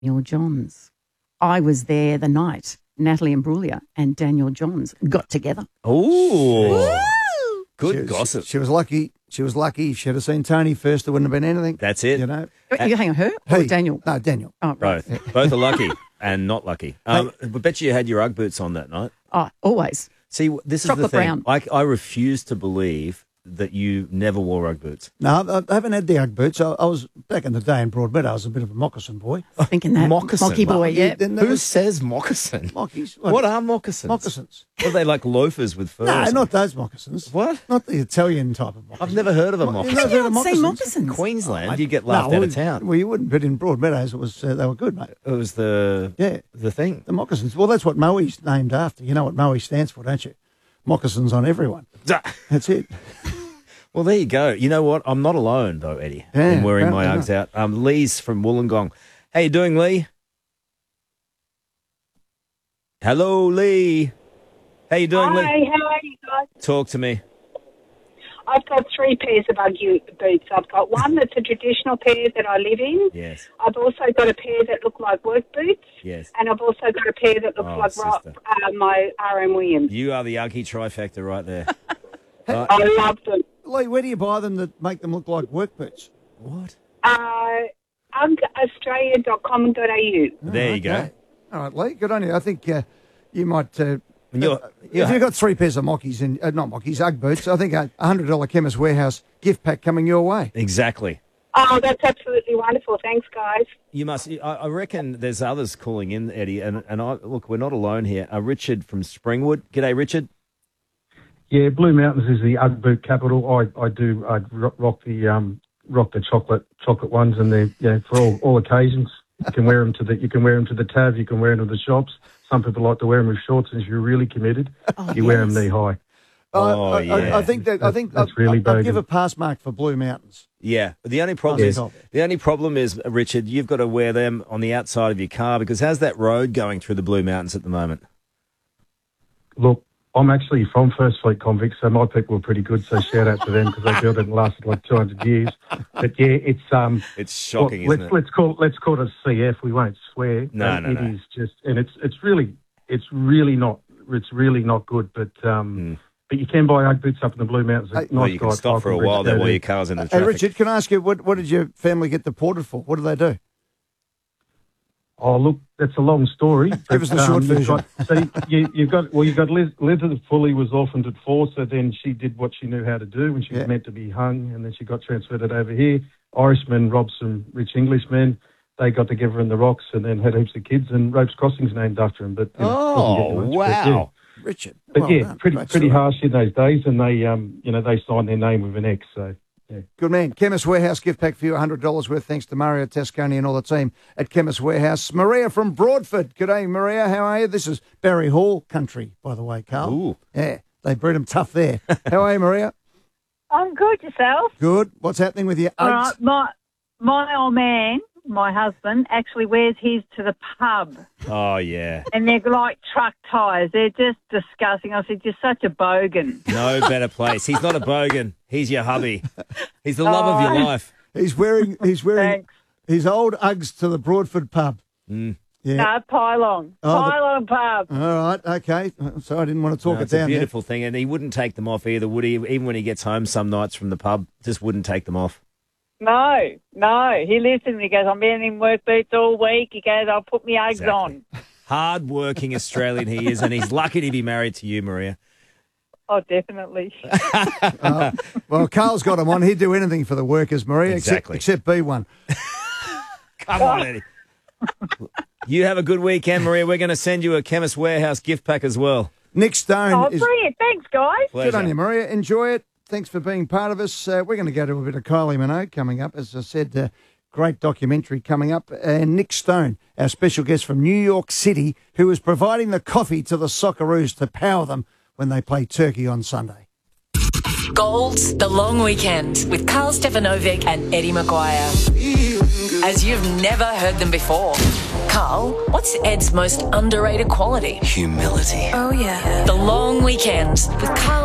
Daniel Johns. I was there the night Natalie Imbruglia and Daniel Johns got together. Oh, good gossip. She was lucky. She was lucky. If she had seen Tony first, there wouldn't have been anything. That's it. You know. You hang on, her or Daniel? No, Daniel. Oh, right. Both are lucky and not lucky. I bet you had your Ugg boots on that night. Oh, always. See, this Chocolate is the thing. brown. I refuse to believe that you never wore Ugg boots. No, I haven't had the Ugg boots. I was back in the day in Broadmeadow. I was a bit of a moccasin boy. Thinking that. Moccasin. Mocky boy, yeah. Who says moccasin? Mockies? What are moccasins? Moccasins. Are they like loafers with fur? No, not those moccasins. What? Not the Italian type of moccasin. I've never heard of a You've moccasin. never heard of Say moccasins? moccasins. Queensland, you get laughed out of town. Well, you wouldn't, but in Broadmeadows, it was they were good, mate. It was the thing. The moccasins. Well, that's what Moe's named after. You know what Moe stands for, don't you? Moccasins on everyone. That's it. Well, there you go. You know what? I'm not alone, though, Eddie, in wearing my Uggs out. Lee's from Wollongong. How you doing, Lee? Hello, Lee. How you doing, Lee? Hi, how are you guys? Talk to me. I've got 3 pairs of Ugg boots. I've got one that's a traditional pair that I live in. Yes. I've also got a pair that look like work boots. Yes. And I've also got a pair that looks like my R.M. Williams. You are the Uggy trifecta right there. I love them. Lee, where do you buy them that make them look like work boots? What? UggAustralia.com.au. There you go. All right, Lee, good on you. I think you might... if you've got 3 pairs of mockies, not mockies, Ugg boots, I think a $100 Chemist Warehouse gift pack coming your way. Exactly. Oh, that's absolutely wonderful. Thanks, guys. You must. I reckon there's others calling in, Eddie, and look, we're not alone here. Richard from Springwood. G'day, Richard. Yeah, Blue Mountains is the Ugg boot capital. I rock the chocolate ones, and they're for all occasions. You can wear them to the TAV. You can wear them to the shops. Some people like to wear them with shorts, and if you're really committed, you wear them knee high. I think that's really I'll give a pass mark for Blue Mountains. Yeah, the only problem is, Richard, you've got to wear them on the outside of your car because how's that road going through the Blue Mountains at the moment? Look, I'm actually from First Fleet Convicts, so my people were pretty good. So shout out to them because they built it and lasted like 200 years. But yeah, it's shocking. Isn't it? Let's call it a CF. We won't swear. No. It is just, and it's really not good. But but you can buy Ugg boots up in the Blue Mountains. You can stop for a while there while your car's in the traffic. Hey, Richard, can I ask you what did your family get deported for? What do they do? Oh, look, that's a long story. Give us the short version. You've got Liz Foley was orphaned at 4, so then she did what she knew how to do when she was meant to be hung, and then she got transferred over here. Irishmen robbed some rich Englishmen. They got together in the rocks and then had heaps of kids, and Ropes Crossing's named after him. But wow. Richard. But pretty harsh in those days, and they they signed their name with an X, so... Yeah. Good man. Chemist Warehouse gift pack for you, $100 worth, thanks to Mario Tasconi and all the team at Chemist Warehouse. Maria from Broadford. G'day, Maria. How are you? This is Barry Hall country, by the way, Carl. Ooh. Yeah, they bred them tough there. How are you, Maria? I'm good, yourself? Good. What's happening with your Uggs? Right, my old man, my husband, actually wears his to the pub. Oh, yeah. And they're like truck tyres. They're just disgusting. I said, you're such a bogan. No better place. He's not a bogan. He's your hubby. He's the love of your life. He's wearing his old Uggs to the Broadford pub. Mm. Yeah. No, Pylon. Pylon pub. All right, okay. So I didn't want to talk it it's down. It's a beautiful thing, and he wouldn't take them off either, would he? Even when he gets home some nights from the pub, just wouldn't take them off. No. He listens. He goes, I'm been in work boots all week. He goes, I'll put my Uggs on. Hard-working Australian he is, and he's lucky to be married to you, Maria. Oh, definitely. Well, Carl's got him on. He'd do anything for the workers, Maria, exactly. except be one. Come on, Eddie. You have a good weekend, Maria. We're going to send you a Chemist Warehouse gift pack as well. Nick Stone. Oh, brilliant. Thanks, guys. Pleasure. Good on you, Maria. Enjoy it. Thanks for being part of us. We're going to go to a bit of Kylie Minogue coming up. As I said, great documentary coming up. And Nick Stone, our special guest from New York City, who is providing the coffee to the Socceroos to power them when they play Turkey on Sunday. Gold's The Long Weekend with Carl Stefanovic and Eddie Maguire. As you've never heard them before. Carl, what's Ed's most underrated quality? Humility. Oh, yeah. The Long Weekend with Carl